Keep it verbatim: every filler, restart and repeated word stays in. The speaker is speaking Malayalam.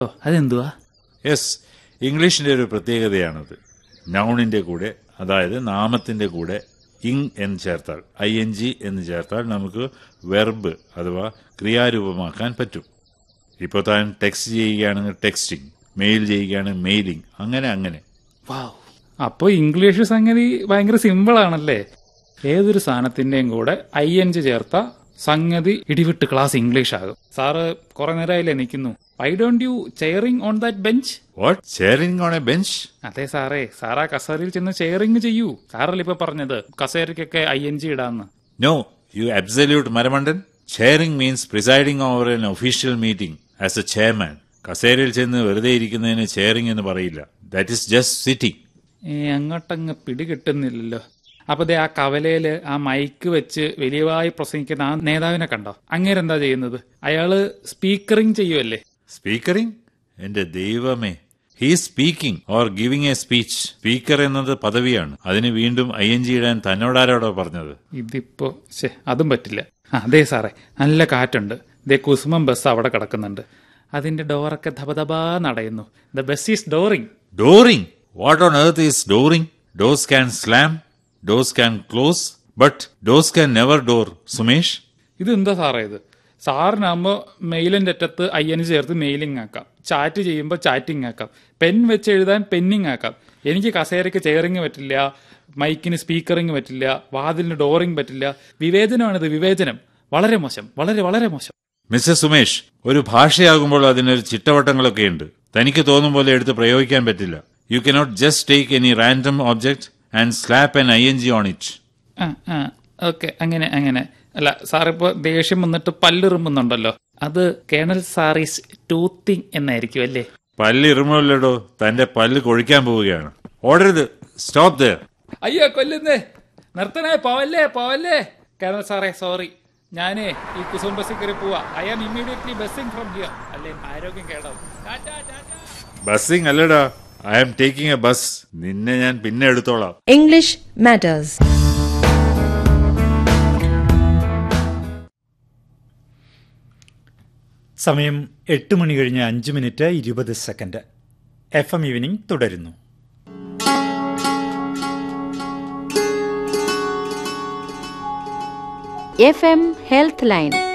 ഓ അതെന്തുവാ? യെസ്, ഇംഗ്ലീഷിന്റെ ഒരു പ്രത്യേകതയാണത്. നൗണിന്റെ കൂടെ, അതായത് നാമത്തിന്റെ കൂടെ ഇങ് എന്ന് ചേർത്താൽ, ഐ എൻ ജി എന്ന് ചേർത്താൽ നമുക്ക് വെർബ് അഥവാ ക്രിയാരൂപമാക്കാൻ പറ്റും. ഇപ്പോൾ താൻ ടെക്സ്റ്റ് ചെയ്യുകയാണെങ്കിൽ ടെക്സ്റ്റിംഗ്, മെയിൽ ചെയ്യുകയാണെങ്കിൽ മെയിലിംഗ്, അങ്ങനെ അങ്ങനെ. വാവ്, അപ്പൊ ഇംഗ്ലീഷ് സംഗതി ഭയങ്കര സിമ്പിൾ ആണല്ലേ. ഏതൊരു സാധനത്തിന്റെയും കൂടെ ഐ എൻ ജി ചേർത്ത സംഗതി ഇടിവിട്ട് ക്ലാസ് ഇംഗ്ലീഷ് ആകും. സാറ് കുറെ നേരമായില്ലേ നിൽക്കുന്നു. Why don't you chairing on that bench? What, chairing on A bench? അതെ സാറേ, സാറാ കസേരയിൽ ചെന്ന് ചെയറിംഗ് ചെയ്യൂ. സാറല്ലേ ഇപ്പൊ പറഞ്ഞത് കസേരയ്ക്കൊക്കെ ഐ എൻ ജി ഇടാന്ന്? No, U absolute മരമണ്ടൻ. Chairing means presiding over N official meeting as A chairman. കസേരയിൽ ചെന്ന് വെറുതെ ഇരിക്കുന്നതിന് ചെയറിംഗ് എന്ന് പറയില്ല. That is just sitting. ഏ അങ്ങോട്ടങ്ങ് പിടികിട്ടുന്നില്ലല്ലോ. അപ്പൊ ദേ ആ കവലയില് ആ മൈക്ക് വെച്ച് വലിയവായി പ്രസംഗിക്കുന്ന ആ നേതാവിനെ കണ്ടോ? അങ്ങേരെന്താ ചെയ്യുന്നത്? അയാള് സ്പീക്കറിംഗ് ചെയ്യുമല്ലേ? സ്പീക്കറിംഗ്? എന്റെ ദൈവമേ, he speaking or giving A speech. Speaker എന്നത് പദവിയാണ്. അതിന് വീണ്ടും ഐ എൻ ജി ഇടാൻ തന്നോടാരോടോ പറഞ്ഞത്? ഇതിപ്പോ ശേ അതും പറ്റില്ല. അതെ സാറേ, നല്ല കാറ്റുണ്ട്. ദേ കുസുമം ബസ് അവിടെ കിടക്കുന്നുണ്ട്. അതിന്റെ ഡോറൊക്കെ ധപധപാ നടയുന്നു. The bus is ഡോറിംഗ്. ഡോറിംഗ്? What on earth is ഡോറിംഗ്? Dose can slam, dose can close, but dose can never door. Sumesh, ഇതെന്താ സാറേ ഇത്? സാറിനാകുമ്പോൾ മെയിലിന്റെ അറ്റത്ത് ഐ എൻ ചേർത്ത് മെയിലിംഗ് ആക്കാം, ചാറ്റ് ചെയ്യുമ്പോൾ ചാറ്റിംഗ് ആക്കാം, പെൻ വെച്ച് എഴുതാൻ പെന്നിങ് ആക്കാം. എനിക്ക് കസേരയ്ക്ക് ചെയറിങ് പറ്റില്ല, മൈക്കിന് സ്പീക്കറിങ് പറ്റില്ല, വാതിലിന് ഡോറിംഗ് പറ്റില്ല. വിവേചനമാണിത്, വിവേചനം. വളരെ മോശം, വളരെ വളരെ മോശം. മിസ്റ്റർ സുമേഷ്, ഒരു ഭാഷയാകുമ്പോൾ അതിനൊരു ചിട്ടവട്ടങ്ങളൊക്കെ ഉണ്ട്. തനിക്ക് തോന്നും പോലെ എടുത്ത് പ്രയോഗിക്കാൻ പറ്റില്ല. You cannot just take any random object and slap an I N G on it. ആ ആ ഓക്കെ, അങ്ങനെ അങ്ങനെ. അല്ല സാറിപ്പോ ദേഷ്യം വന്നിട്ട് പല്ലിറുമ്പുന്നുണ്ടല്ലോ, അത് കേണൽ സാറീസ് ടൂത്തിങ് എന്നായിരിക്കും അല്ലേ? പല്ലിറുമല്ലോ, തന്റെ പല്ല് കൊഴിക്കാൻ പോവുകയാണ്. ഓടരുത്, സ്റ്റോപ്പ് ദർ. അയ്യോ കൊല്ലുന്നേ, നിർത്തണേ, പോവല്ലേ പോവല്ലേ. കേണൽ സാറേ സോറി, ഞാനേ ഈ കുസും ബസ്സിൽ കയറി പോവാ. I am immediately buzzing from here. അല്ലേ ആരോഗ്യം കേടാവും. ബസ്സിംഗ് അല്ലടാ, I am taking A bus. നിന്നെ ഞാൻ പിന്നെ എടുത്തോളാം. English matters. സമയം എട്ട് മണി കഴിഞ്ഞ് അഞ്ച് മിനിറ്റ് ഇരുപത് സെക്കൻഡ്. എഫ് എം ഈവനിംഗ് തുടരുന്നു. F M health line.